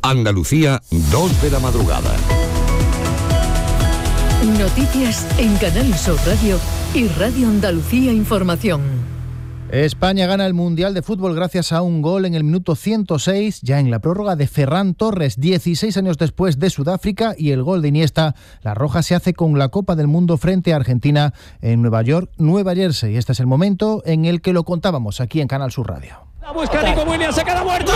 Andalucía, 2 de la madrugada. Noticias en Canal Sur Radio y Radio Andalucía Información. España gana el Mundial de Fútbol gracias a un gol en el minuto 106, ya en la prórroga, de Ferran Torres, 16 años después de Sudáfrica, y el gol de Iniesta. La Roja se hace con la Copa del Mundo frente a Argentina en Nueva York, Nueva Jersey. Este es el momento en el que lo contábamos aquí en Canal Sur Radio. La busca Nico Williams, se queda muerto.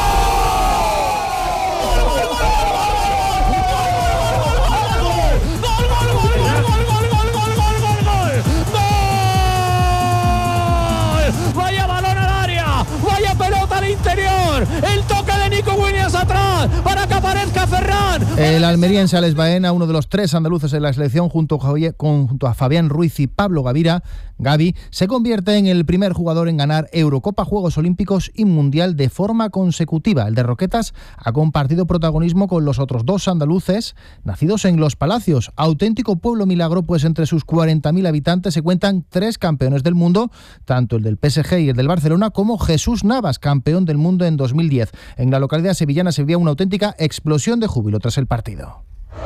Interior, el toque de Nico Williams atrás para que aparezca Ferran. El almeriense Alex Baena, uno de los 3 andaluces en la selección, junto a Fabián Ruiz y Pablo Gavi, se convierte en el primer jugador en ganar Eurocopa, Juegos Olímpicos y Mundial de forma consecutiva. El de Roquetas ha compartido protagonismo con los otros 2 andaluces nacidos en Los Palacios. Auténtico pueblo milagro, pues entre sus 40.000 habitantes se cuentan 3 campeones del mundo, tanto el del PSG y el del Barcelona, como Jesús Navas, campeón del mundo en 2010. En la localidad sevillana se vivía una auténtica explosión de júbilo tras el partido.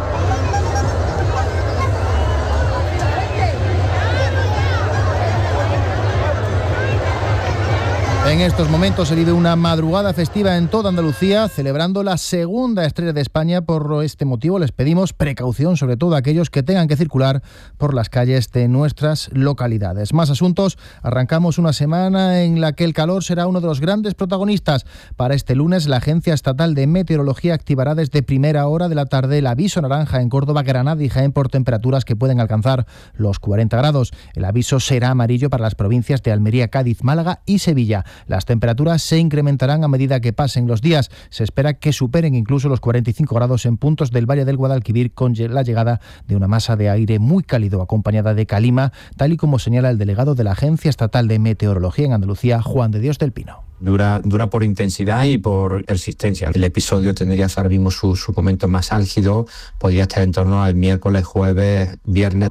En estos momentos se vive una madrugada festiva en toda Andalucía, celebrando la segunda estrella de España. Por este motivo les pedimos precaución, sobre todo a aquellos que tengan que circular por las calles de nuestras localidades. Más asuntos. Arrancamos una semana en la que el calor será uno de los grandes protagonistas. Para este lunes, la Agencia Estatal de Meteorología activará desde primera hora de la tarde el aviso naranja en Córdoba, Granada y Jaén por temperaturas que pueden alcanzar los 40 grados. El aviso será amarillo para las provincias de Almería, Cádiz, Málaga y Sevilla. Las temperaturas se incrementarán a medida que pasen los días. Se espera que superen incluso los 45 grados en puntos del Valle del Guadalquivir, con la llegada de una masa de aire muy cálido acompañada de calima, tal y como señala el delegado de la Agencia Estatal de Meteorología en Andalucía, Juan de Dios del Pino. Dura por intensidad y por persistencia. El episodio tendría ahora mismo su momento más álgido, podría estar en torno al miércoles, jueves, viernes.